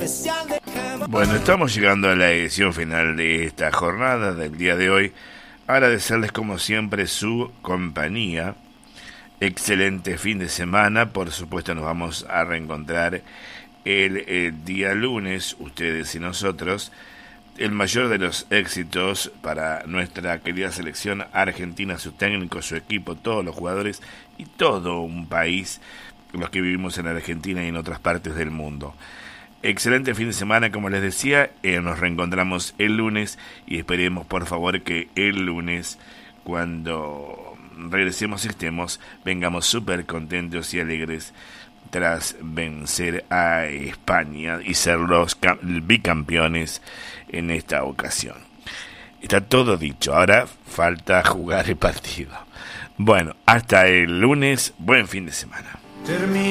Bueno, estamos llegando a la edición final de esta jornada del día de hoy. Agradecerles como siempre su compañía. Excelente fin de semana. Por supuesto nos vamos a reencontrar el día lunes, ustedes y nosotros. El mayor de los éxitos para nuestra querida selección argentina, su técnico, su equipo, todos los jugadores y todo un país, los que vivimos en Argentina y en otras partes del mundo. Excelente fin de semana, como les decía, nos reencontramos el lunes y esperemos por favor que el lunes, cuando regresemos y estemos, vengamos súper contentos y alegres tras vencer a España y ser los bicampeones en esta ocasión. Está todo dicho, ahora falta jugar el partido. Bueno, hasta el lunes, buen fin de semana.